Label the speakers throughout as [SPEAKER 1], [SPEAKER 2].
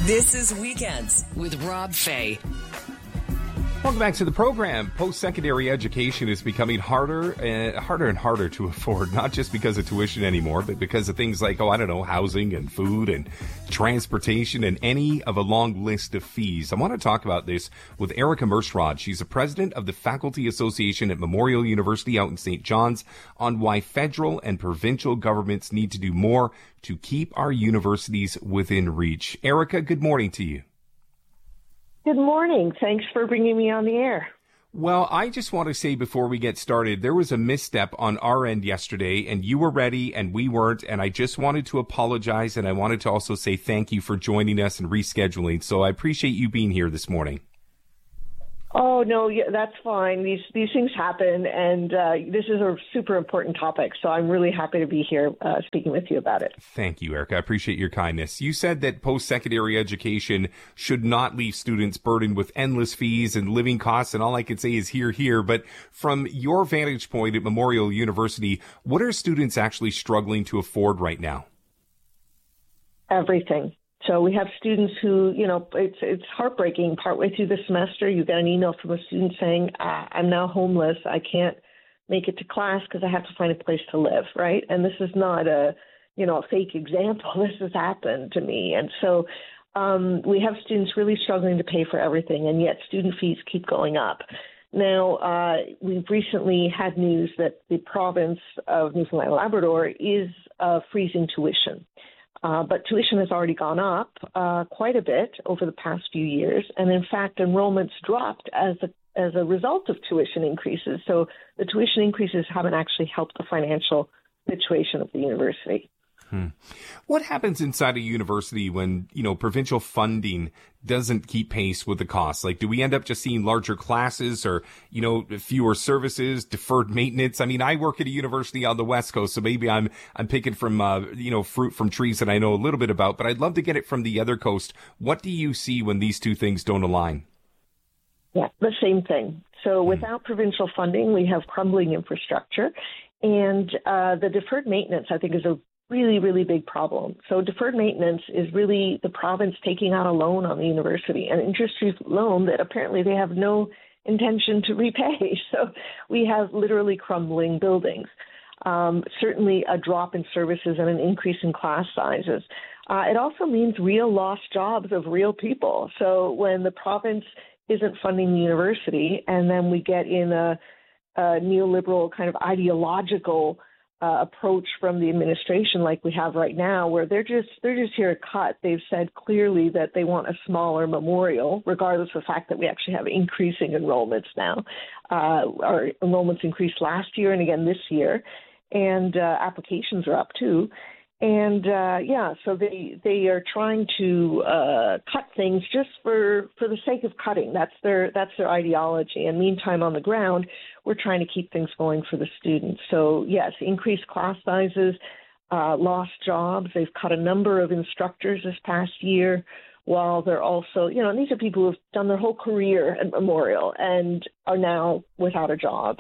[SPEAKER 1] This is Weekends with Rob Fay.
[SPEAKER 2] Welcome back to the program. Post-secondary education is becoming harder and harder to afford, not just because of tuition anymore, but because of things like, housing and food and transportation and any of a long list of fees. I want to talk about this with Erica Merschrod. She's the president of the Faculty Association at Memorial University out in St. John's on why federal and provincial governments need to do more to keep our universities within reach. Erica, good morning to you.
[SPEAKER 3] Good morning. Thanks for bringing me on the air.
[SPEAKER 2] Well, I just want to say before we get started, there was a misstep on our end yesterday, and you were ready and we weren't, and I just wanted to apologize, and I wanted to also say thank you for joining us and rescheduling. So I appreciate you being here this morning.
[SPEAKER 3] Oh, no, yeah, that's fine. These things happen, and this is a super important topic, so I'm really happy to be here speaking with you about it.
[SPEAKER 2] Thank you, Erica. I appreciate your kindness. You said that post-secondary education should not leave students burdened with endless fees and living costs, and all I can say is here. But from your vantage point at Memorial University, what are students actually struggling to afford right now?
[SPEAKER 3] Everything. So we have students who, it's heartbreaking. Partway through the semester, you get an email from a student saying, I'm now homeless. I can't make it to class because I have to find a place to live, right? And this is not a fake example. This has happened to me. And so we have students really struggling to pay for everything, and yet student fees keep going up. Now, we've recently had news that the province of Newfoundland and Labrador is freezing tuition. But tuition has already gone up quite a bit over the past few years. And in fact, enrollments dropped as a result of tuition increases. So the tuition increases haven't actually helped the financial situation of the university.
[SPEAKER 2] What happens inside a university when, provincial funding doesn't keep pace with the costs? Like, do we end up just seeing larger classes or, fewer services, deferred maintenance? I mean, I work at a university on the West Coast, so maybe I'm picking from, fruit from trees that I know a little bit about, but I'd love to get it from the other coast. What do you see when these two things don't align?
[SPEAKER 3] Yeah, the same thing. So without provincial funding, we have crumbling infrastructure, and the deferred maintenance, I think, is a really, really big problem. So deferred maintenance is really the province taking out a loan on the university, an interest-free loan that apparently they have no intention to repay. So we have literally crumbling buildings. Certainly a drop in services and an increase in class sizes. It also means real lost jobs of real people. So when the province isn't funding the university and then we get in a neoliberal kind of ideological approach from the administration like we have right now, where they're just here to cut. They've said clearly that they want a smaller Memorial, regardless of the fact that we actually have increasing enrollments now. Our enrollments increased last year and again this year, and applications are up too. And so they are trying to cut things just for the sake of cutting. That's their ideology. And meantime, on the ground, we're trying to keep things going for the students. So yes, increased class sizes, lost jobs. They've cut a number of instructors this past year, while they're also, and these are people who've done their whole career at Memorial and are now without a job.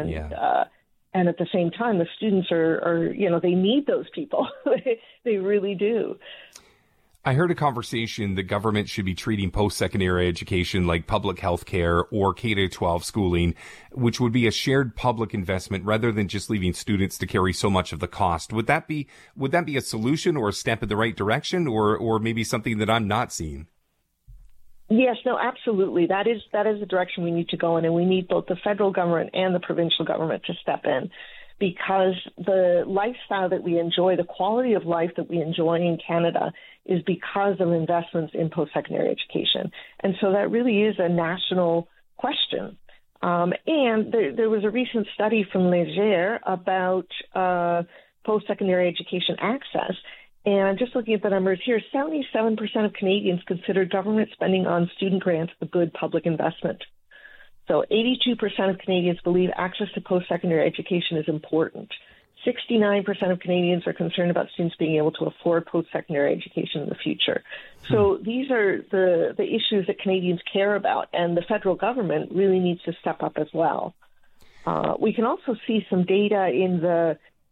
[SPEAKER 3] And at the same time, the students are they need those people. They really do.
[SPEAKER 2] I heard a conversation the government should be treating post-secondary education like public health care or K-12 schooling, which would be a shared public investment rather than just leaving students to carry so much of the cost. Would that be a solution or a step in the right direction, or maybe something that I'm not seeing?
[SPEAKER 3] Yes, no, absolutely. That is the direction we need to go in, and we need both the federal government and the provincial government to step in, because the lifestyle that we enjoy, the quality of life that we enjoy in Canada is because of investments in post-secondary education. And so that really is a national question. And there was a recent study from Léger about post-secondary education access. And I'm just looking at the numbers here. 77% of Canadians consider government spending on student grants a good public investment. So 82% of Canadians believe access to post-secondary education is important. 69% of Canadians are concerned about students being able to afford post-secondary education in the future. So these are the issues that Canadians care about, and the federal government really needs to step up as well. We can also see some data in the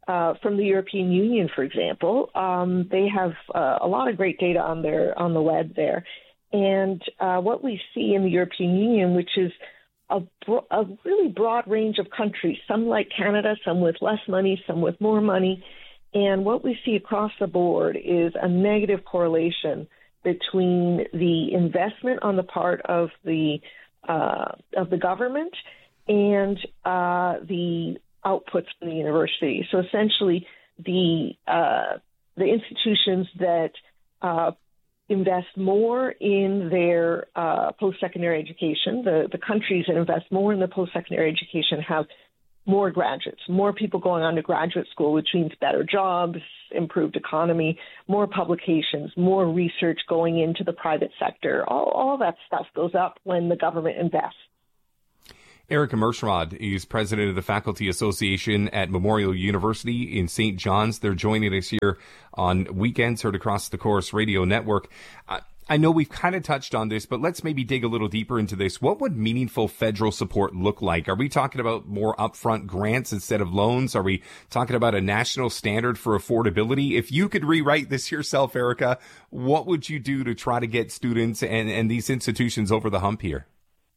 [SPEAKER 3] from the European Union, for example. They have a lot of great data on the web there. And what we see in the European Union, which is a really broad range of countries, some like Canada, some with less money, some with more money. And what we see across the board is a negative correlation between the investment on the part of the government and the outputs from the university. So essentially, the institutions that invest more in their post-secondary education, the countries that invest more in the post-secondary education have more graduates, more people going on to graduate school, which means better jobs, improved economy, more publications, more research going into the private sector. All that stuff goes up when the government invests.
[SPEAKER 2] Erica Merschrod is president of the Faculty Association at Memorial University in St. John's. They're joining us here on weekends, heard across the Corus Radio Network. I know we've kind of touched on this, but let's maybe dig a little deeper into this. What would meaningful federal support look like? Are we talking about more upfront grants instead of loans? Are we talking about a national standard for affordability? If you could rewrite this yourself, Erica, what would you do to try to get students and these institutions over the hump here?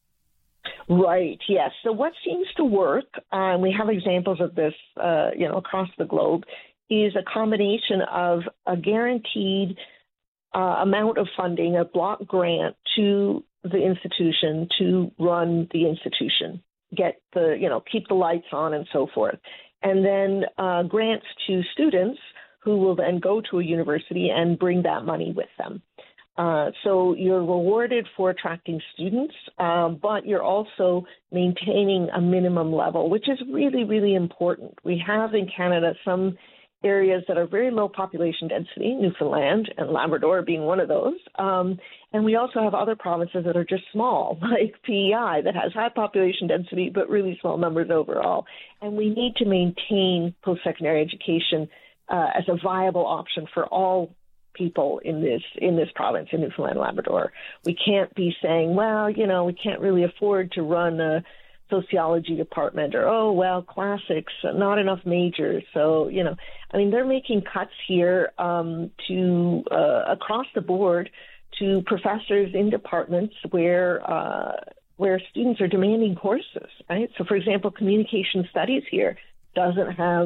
[SPEAKER 3] Right, yes. So what seems to work, we have examples of this, across the globe, is a combination of a guaranteed amount of funding, a block grant to the institution to run the institution, keep the lights on and so forth. And then grants to students who will then go to a university and bring that money with them. So you're rewarded for attracting students, but you're also maintaining a minimum level, which is really, really important. We have in Canada some areas that are very low population density, Newfoundland and Labrador being one of those. And we also have other provinces that are just small, like PEI, that has high population density, but really small numbers overall. And we need to maintain post-secondary education as a viable option for all people in this province, in Newfoundland and Labrador. We can't be saying, we can't really afford to run a sociology department, or, classics, not enough majors. So, they're making cuts here to across the board to professors in departments where students are demanding courses, right? So, for example, communication studies here doesn't have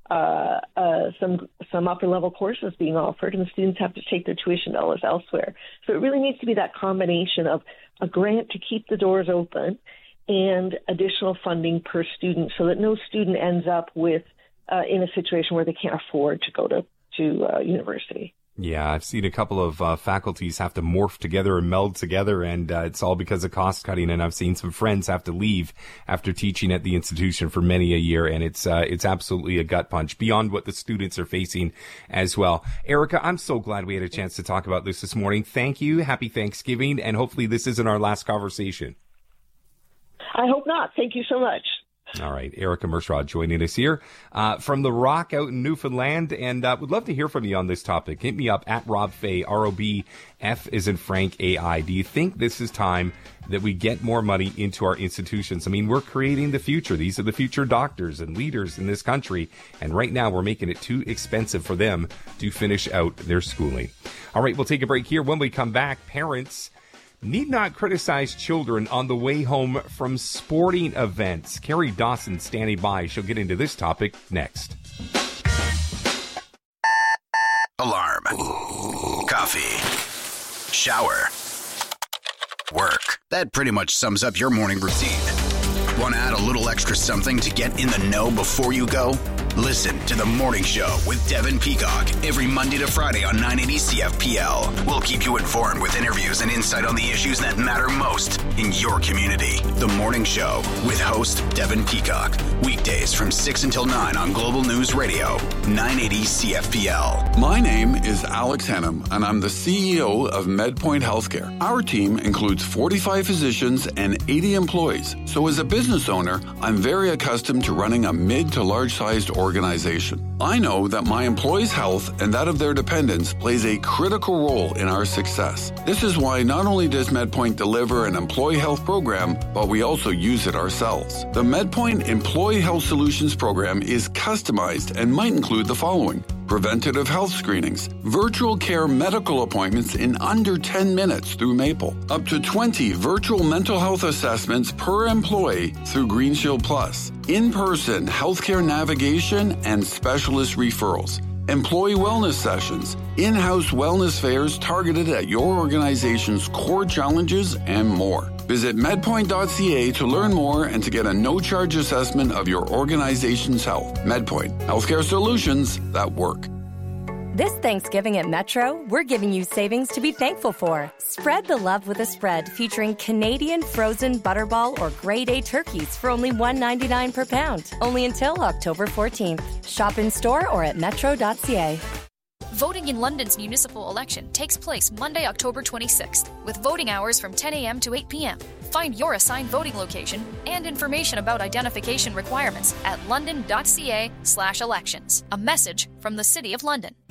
[SPEAKER 3] some upper level courses being offered, and the students have to take their tuition dollars elsewhere. So it really needs to be that combination of a grant to keep the doors open and additional funding per student, so that no student ends up with in a situation where they can't afford to go to university.
[SPEAKER 2] Yeah, I've seen a couple of faculties have to morph together and meld together, and it's all because of cost cutting. And I've seen some friends have to leave after teaching at the institution for many a year, and it's absolutely a gut punch beyond what the students are facing as well. Erica, I'm so glad we had a chance to talk about this morning. Thank you. Happy Thanksgiving, and hopefully this isn't our last conversation.
[SPEAKER 3] I hope not. Thank you so much.
[SPEAKER 2] All right. Erica Merschrod joining us here from the Rock out in Newfoundland, and would love to hear from you on this topic. Hit me up at Rob Fay, ROBF as in Frank AI. Do you think this is time that we get more money into our institutions? I mean, we're creating the future. These are the future doctors and leaders in this country, and right now we're making it too expensive for them to finish out their schooling. All right, we'll take a break here. When we come back, parents need not criticize children on the way home from sporting events. Carrie Dawson standing by. She'll get into this topic next.
[SPEAKER 4] Alarm. Coffee. Shower. Work. That pretty much sums up your morning routine. Want to add a little extra something to get in the know before you go? Listen to The Morning Show with Devin Peacock every Monday to Friday on 980 CFPL. We'll keep you informed with interviews and insight on the issues that matter most in your community. The Morning Show with host Devin Peacock. Weekdays from 6 until 9 on Global News Radio, 980 CFPL.
[SPEAKER 5] My name is Alex Hennum, and I'm the CEO of MedPoint Healthcare. Our team includes 45 physicians and 80 employees. So as a business owner, I'm very accustomed to running a mid to large-sized organization organization. I know that my employees' health and that of their dependents plays a critical role in our success. This is why not only does MedPoint deliver an employee health program, but we also use it ourselves. The MedPoint Employee Health Solutions program is customized and might include the following: preventative health screenings, virtual care medical appointments in under 10 minutes through Maple, up to 20 virtual mental health assessments per employee through Green Shield Plus, in-person healthcare navigation and specialist referrals, employee wellness sessions, in-house wellness fairs targeted at your organization's core challenges, and more. Visit medpoint.ca to learn more and to get a no-charge assessment of your organization's health. MedPoint, healthcare solutions that work.
[SPEAKER 6] This Thanksgiving at Metro, we're giving you savings to be thankful for. Spread the love with a spread featuring Canadian frozen Butterball or Grade A turkeys for only $1.99 per pound. Only until October 14th. Shop in store or at metro.ca.
[SPEAKER 7] Voting in London's municipal election takes place Monday, October 26th, with voting hours from 10 a.m. to 8 p.m. Find your assigned voting location and information about identification requirements at london.ca/elections. A message from the City of London.